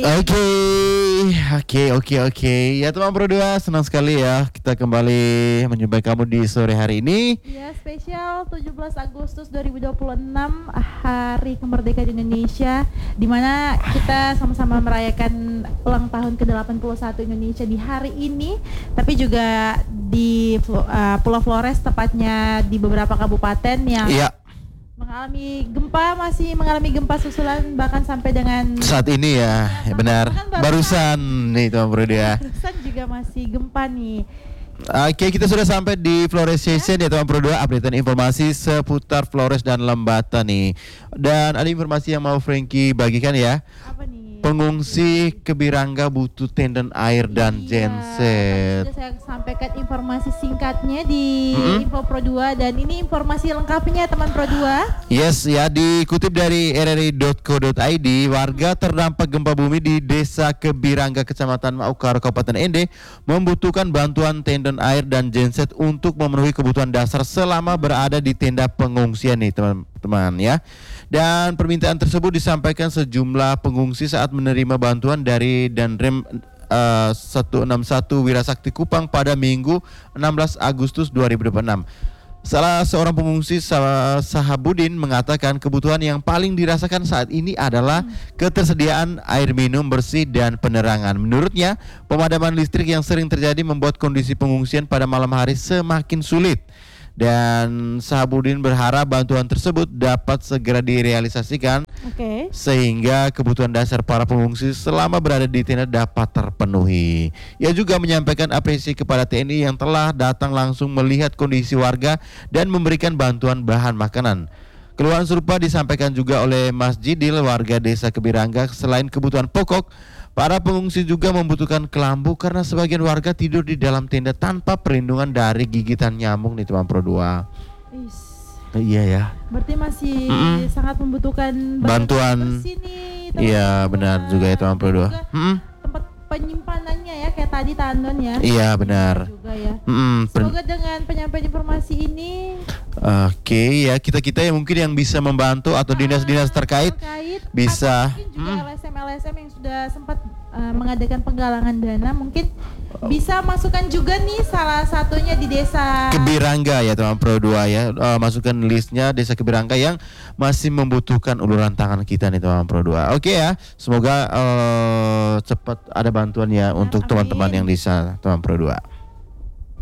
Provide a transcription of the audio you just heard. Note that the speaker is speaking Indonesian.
Oke, oke. Ya teman Pro 2, senang sekali ya kita kembali menjumpai kamu di sore hari ini. Ya, spesial 17 Agustus 2026, Hari Kemerdekaan Indonesia, di mana kita sama-sama merayakan ulang tahun ke-81 Indonesia di hari ini, tapi juga di Pulau Flores, tepatnya di beberapa kabupaten yang masih mengalami gempa susulan bahkan sampai dengan saat ini ya benar. Barusan nih teman Pro 2. Barusan juga masih gempa nih. Oke, kita sudah sampai di Flores Station ya teman Pro 2, updatean informasi seputar Flores dan Lembata nih. Dan ada informasi yang mau Frankie bagikan ya. Apa nih? Pengungsi ke Birangga butuh tenda air dan genset. Sudah saya sampaikan informasi singkatnya di Info Pro 2, dan ini informasi lengkapnya teman Pro 2. Yes ya, dikutip dari rri.co.id, warga terdampak gempa bumi di Desa Kebirangga, Kecamatan Maukaro, Kabupaten Ende membutuhkan bantuan tenda air dan genset untuk memenuhi kebutuhan dasar selama berada di tenda pengungsian nih teman-teman ya. Dan permintaan tersebut disampaikan sejumlah pengungsi saat menerima bantuan dari Danrem 161 Wirasakti Kupang pada Minggu 16 Agustus 2026. Salah seorang pengungsi, Sahabudin, mengatakan kebutuhan yang paling dirasakan saat ini adalah ketersediaan air minum bersih dan penerangan. Menurutnya, pemadaman listrik yang sering terjadi membuat kondisi pengungsian pada malam hari semakin sulit. Dan Sahabudin berharap bantuan tersebut dapat segera direalisasikan sehingga kebutuhan dasar para pengungsi selama berada di tenda dapat terpenuhi. Ia juga menyampaikan apresiasi kepada TNI yang telah datang langsung melihat kondisi warga dan memberikan bantuan bahan makanan. Keluhan serupa disampaikan juga oleh Mas Jidil, warga Desa Kebirangga. Selain kebutuhan pokok, para pengungsi juga membutuhkan kelambu karena sebagian warga tidur di dalam tenda tanpa perlindungan dari gigitan nyamuk nih teman Pro 2. Iya ya. Berarti masih sangat membutuhkan bantuan bersih nih. Iya benar juga ya teman Pro 2. Tempat penyimpanannya ya kayak tadi Tandon ya. Iya benar. Juga ya. Semoga dengan penyampaian informasi ini ya kita yang mungkin yang bisa membantu atau dinas-dinas terkait bisa mungkin juga LSM yang sudah sempat mengadakan penggalangan dana, mungkin bisa masukkan juga nih salah satunya di Desa Kebirangga ya teman Pro 2 ya. Masukkan listnya Desa Kebirangga yang masih membutuhkan uluran tangan kita nih teman Pro 2. Oke ya, semoga cepat ada bantuan ya untuk teman-teman yang di sana teman Pro 2.